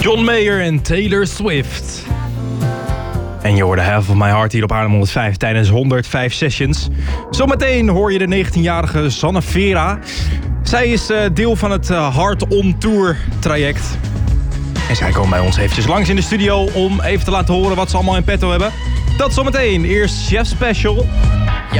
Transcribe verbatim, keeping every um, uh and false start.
John Mayer en Taylor Swift. En je hoorde Half of My Heart hier op Haarlem honderdvijf tijdens honderdvijf Sessions. Zometeen hoor je de negentienjarige Zanne Vera. Zij is uh, deel van het uh, Hard On Tour traject. En zij komen bij ons eventjes langs in de studio om even te laten horen wat ze allemaal in petto hebben. Dat zometeen. Eerst Chef Special.